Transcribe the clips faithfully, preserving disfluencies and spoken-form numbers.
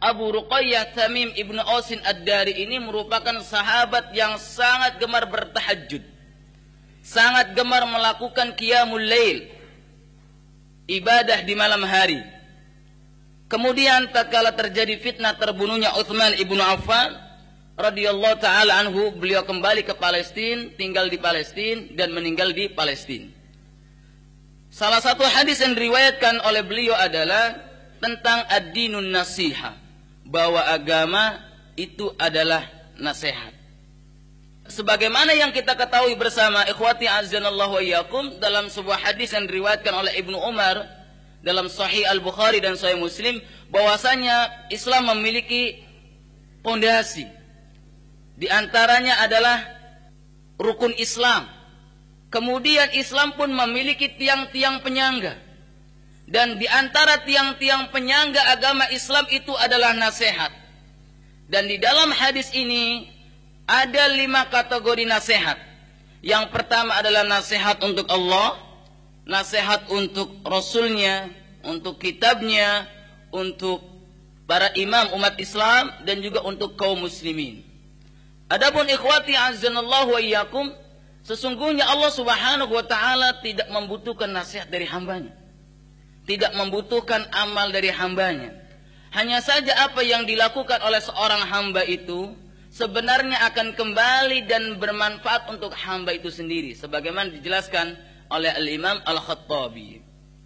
Abu Ruqayyah Tamim ibnu Ausin Ad-Dari ini merupakan sahabat yang sangat gemar bertahajud, sangat gemar melakukan qiyamul lail, ibadah di malam hari. Kemudian tatkala terjadi fitnah terbunuhnya Utsman ibnu Affan radhiyallahu taala anhu, beliau kembali ke Palestina, tinggal di Palestina dan meninggal di Palestina. Salah satu hadis yang diriwayatkan oleh beliau adalah tentang ad-dinun nasiha, bahwa agama itu adalah nasihat. Sebagaimana yang kita ketahui bersama, ikhwati azanallahu wa iyyakum, dalam sebuah hadis yang diriwayatkan oleh Ibnu Umar dalam Sahih Al-Bukhari dan Sahih Muslim, bahwasanya Islam memiliki pondasi. Di antaranya adalah rukun Islam. Kemudian Islam pun memiliki tiang-tiang penyangga. Dan di antara tiang-tiang penyangga agama Islam itu adalah nasihat. Dan di dalam hadis ini ada lima kategori nasihat. Yang pertama adalah nasihat untuk Allah, nasihat untuk Rasulnya, untuk kitabnya, untuk para imam umat Islam, dan juga untuk kaum muslimin. Adapun ikhwati azanallahu wa iyyakum, sesungguhnya Allah subhanahu wa ta'ala tidak membutuhkan nasihat dari hambanya, tidak membutuhkan amal dari hambanya. Hanya saja apa yang dilakukan oleh seorang hamba itu sebenarnya akan kembali dan bermanfaat untuk hamba itu sendiri, sebagaimana dijelaskan oleh Al-Imam Al-Khattabi.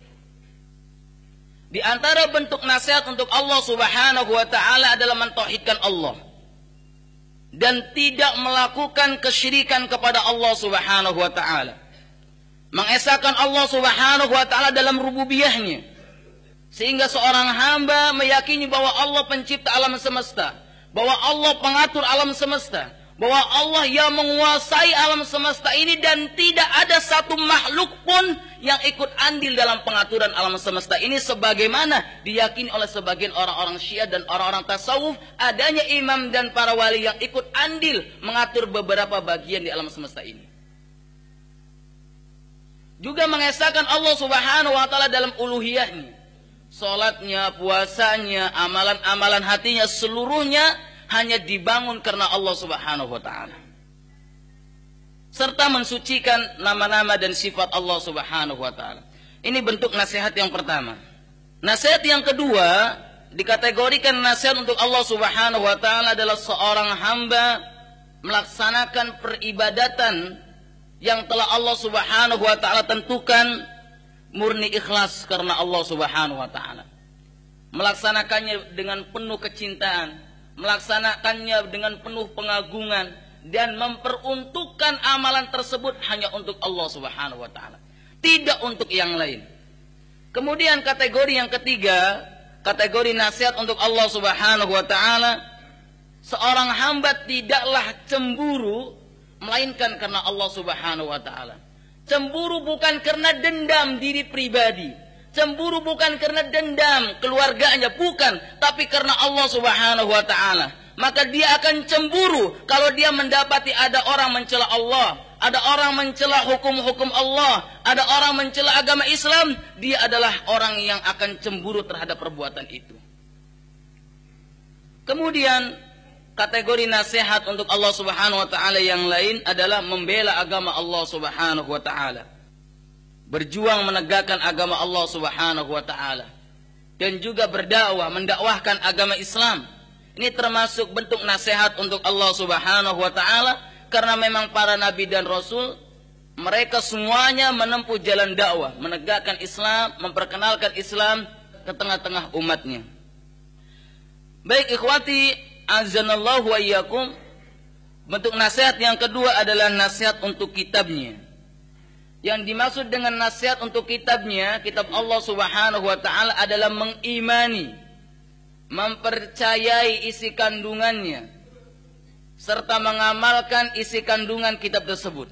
Di antara bentuk nasihat untuk Allah subhanahu wa ta'ala adalah mentauhidkan Allah dan tidak melakukan kesyirikan kepada Allah subhanahu wa ta'ala, mengesahkan Allah subhanahu wa ta'ala dalam rububiyahnya, sehingga seorang hamba meyakini bahwa Allah pencipta alam semesta, bahwa Allah pengatur alam semesta, bahwa Allah yang menguasai alam semesta ini, dan tidak ada satu makhluk pun yang ikut andil dalam pengaturan alam semesta ini, sebagaimana diyakini oleh sebagian orang-orang Syiah dan orang-orang tasawuf, adanya imam dan para wali yang ikut andil mengatur beberapa bagian di alam semesta ini. Juga mengesahkan Allah subhanahu wa ta'ala dalam uluhiyahnya, salatnya, puasanya, amalan-amalan hatinya, seluruhnya hanya dibangun karena Allah subhanahu wa ta'ala, serta mensucikan nama-nama dan sifat Allah subhanahu wa ta'ala. Ini bentuk nasihat yang pertama. Nasihat yang kedua dikategorikan nasihat untuk Allah subhanahu wa ta'ala adalah seorang hamba melaksanakan peribadatan yang telah Allah subhanahu wa ta'ala tentukan murni ikhlas karena Allah subhanahu wa ta'ala, melaksanakannya dengan penuh kecintaan, melaksanakannya dengan penuh pengagungan, dan memperuntukkan amalan tersebut hanya untuk Allah subhanahu wa ta'ala, tidak untuk yang lain. Kemudian kategori yang ketiga, kategori nasihat untuk Allah subhanahu wa ta'ala, seorang hamba tidaklah cemburu melainkan karena Allah subhanahu wa ta'ala. Cemburu bukan karena dendam diri pribadi, cemburu bukan karena dendam keluarganya, bukan, tapi karena Allah subhanahu wa ta'ala. Maka dia akan cemburu kalau dia mendapati ada orang mencela Allah, ada orang mencela hukum-hukum Allah, ada orang mencela agama Islam. Dia adalah orang yang akan cemburu terhadap perbuatan itu. Kemudian kategori nasihat untuk Allah subhanahu wa ta'ala yang lain adalah membela agama Allah subhanahu wa ta'ala, berjuang menegakkan agama Allah subhanahu wa ta'ala, dan juga berdakwah, mendakwahkan agama Islam. Ini termasuk bentuk nasihat untuk Allah subhanahu wa ta'ala, karena memang para nabi dan rasul, mereka semuanya menempuh jalan dakwah, menegakkan Islam, memperkenalkan Islam ke tengah-tengah umatnya. Baik ikhwati azanallahu wa iyyakum, bentuk nasihat yang kedua adalah nasihat untuk kitabnya. Yang dimaksud dengan nasihat untuk kitabnya, kitab Allah subhanahu wa ta'ala, adalah mengimani, mempercayai isi kandungannya, serta mengamalkan isi kandungan kitab tersebut.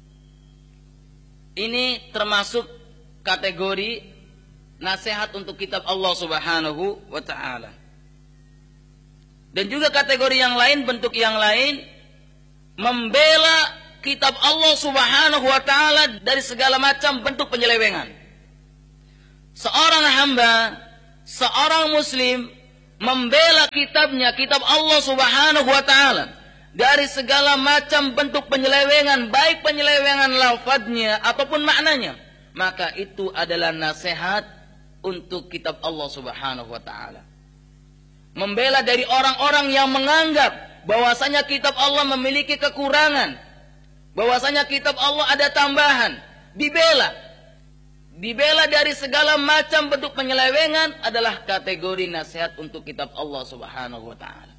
Ini termasuk kategori nasihat untuk kitab Allah subhanahu wa ta'ala. Dan juga kategori yang lain, bentuk yang lain, membela kitab Allah subhanahu wa ta'ala dari segala macam bentuk penyelewengan. Seorang hamba, seorang muslim membela kitabnya, kitab Allah Subhanahu wa taala dari segala macam bentuk penyelewengan, baik penyelewengan lafadznya ataupun maknanya, maka itu adalah nasihat untuk kitab Allah Subhanahu wa taala. Membela dari orang-orang yang menganggap bahwasanya kitab Allah memiliki kekurangan, bahwasanya kitab Allah ada tambahan, dibela. Dibela dari segala macam bentuk penyelewengan adalah kategori nasihat untuk kitab Allah Subhanahu wa taala.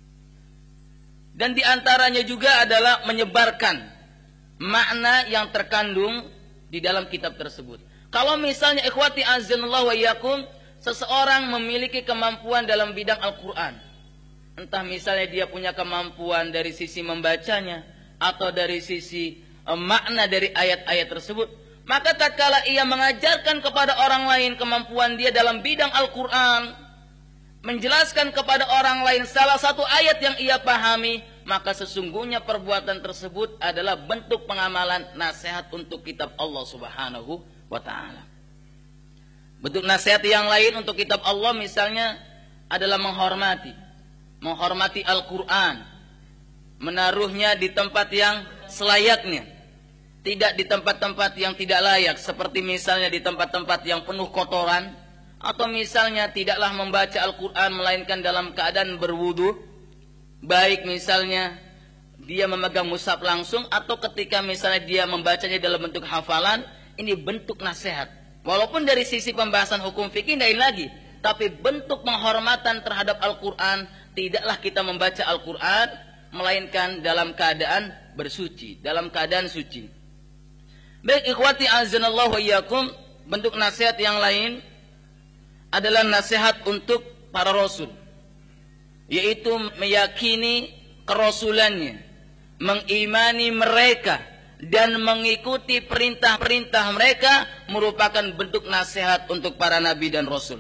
Dan diantaranya juga adalah menyebarkan makna yang terkandung di dalam kitab tersebut. Kalau misalnya ikhwati azanallahu wa iyyakum, seseorang memiliki kemampuan dalam bidang Al-Quran, entah misalnya dia punya kemampuan dari sisi membacanya atau dari sisi eh, makna dari ayat-ayat tersebut, maka tatkala ia mengajarkan kepada orang lain kemampuan dia dalam bidang Al-Quran, menjelaskan kepada orang lain salah satu ayat yang ia pahami, maka sesungguhnya perbuatan tersebut adalah bentuk pengamalan nasihat untuk kitab Allah Subhanahu wa ta'ala. Bentuk nasihat yang lain untuk kitab Allah misalnya adalah menghormati. Menghormati Al-Quran. Menaruhnya di tempat yang selayaknya. Tidak di tempat-tempat yang tidak layak, seperti misalnya di tempat-tempat yang penuh kotoran, atau misalnya tidaklah membaca Al-Quran melainkan dalam keadaan berwudu, baik misalnya dia memegang mushaf langsung atau ketika misalnya dia membacanya dalam bentuk hafalan. Ini bentuk nasihat, walaupun dari sisi pembahasan hukum fikih lain lagi, tapi bentuk penghormatan terhadap Al-Quran. Tidaklah kita membaca Al-Quran melainkan dalam keadaan bersuci, dalam keadaan suci. Baik ikhwati azanallahu wa iyyakum, bentuk nasihat yang lain adalah nasihat untuk para rasul, yaitu meyakini kerasulannya, mengimani mereka dan mengikuti perintah-perintah mereka merupakan bentuk nasihat untuk para nabi dan rasul.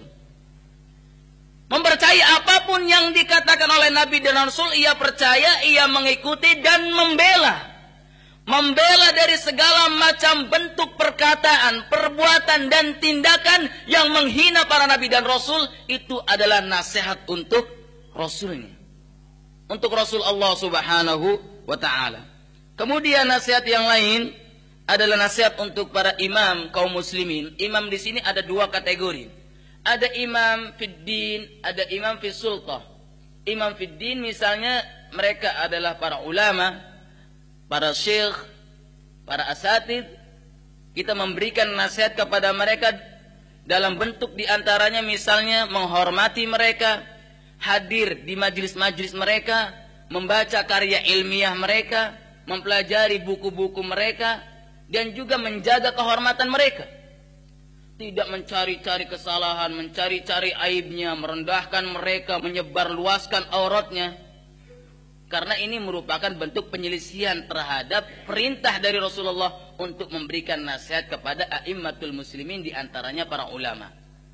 Mempercayai apapun yang dikatakan oleh nabi dan rasul, ia percaya, ia mengikuti dan membela. Membela dari segala macam bentuk perkataan, perbuatan, dan tindakan yang menghina para nabi dan rasul. Itu adalah nasihat untuk rasulnya, untuk rasul Allah Subhanahu wa ta'ala. Kemudian nasihat yang lain adalah nasihat untuk para imam kaum muslimin. Imam di sini ada dua kategori. Ada imam fid din, ada imam fis sultah. Imam fid din misalnya mereka adalah para ulama, para syekh, para asatid. Kita memberikan nasihat kepada mereka dalam bentuk diantaranya misalnya menghormati mereka, hadir di majelis-majelis mereka, membaca karya ilmiah mereka, mempelajari buku-buku mereka, dan juga menjaga kehormatan mereka. Tidak mencari-cari kesalahan, mencari-cari aibnya, merendahkan mereka, menyebarluaskan auratnya. Karena ini merupakan bentuk penyelisihan terhadap perintah dari Rasulullah untuk memberikan nasihat kepada a'immatul muslimin, diantaranya para ulama.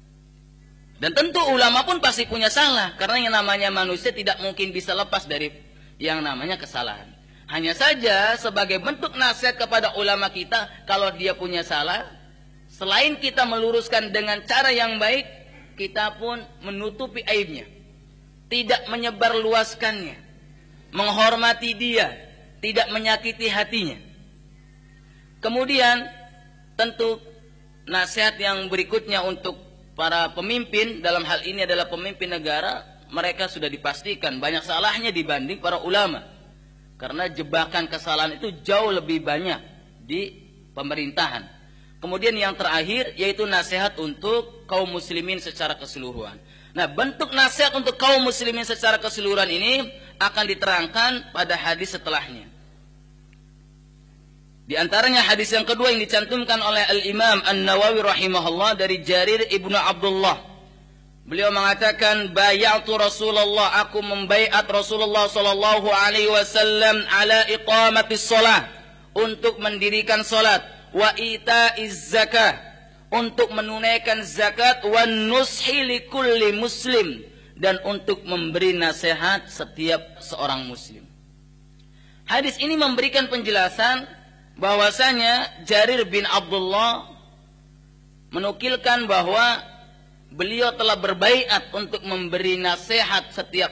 Dan tentu ulama pun pasti punya salah, karena yang namanya manusia tidak mungkin bisa lepas dari yang namanya kesalahan. Hanya saja sebagai bentuk nasihat kepada ulama kita, kalau dia punya salah, selain kita meluruskan dengan cara yang baik, kita pun menutupi aibnya, tidak menyebarluaskannya, menghormati dia, tidak menyakiti hatinya. Kemudian tentu nasihat yang berikutnya untuk para pemimpin, dalam hal ini adalah pemimpin negara, mereka sudah dipastikan banyak salahnya dibanding para ulama. Karena jebakan kesalahan itu jauh lebih banyak di pemerintahan. Kemudian yang terakhir yaitu nasihat untuk kaum muslimin secara keseluruhan. Nah, bentuk nasihat untuk kaum muslimin secara keseluruhan ini akan diterangkan pada hadis setelahnya. Di antaranya hadis yang kedua yang dicantumkan oleh Al-Imam An-Nawawi rahimahullah dari Jarir ibnu Abdullah. Beliau mengatakan, bay'atu Rasulullah, aku membaiat Rasulullah sallallahu alaihi wasallam ala iqamatis shalah, untuk mendirikan salat, wa ita'iz zakah, untuk menunaikan zakat, wa nushi likulli muslim, dan untuk memberi nasihat setiap seorang muslim. Hadis ini memberikan penjelasan bahwasanya Jarir bin Abdullah menukilkan bahwa beliau telah berbaiat untuk memberi nasihat setiap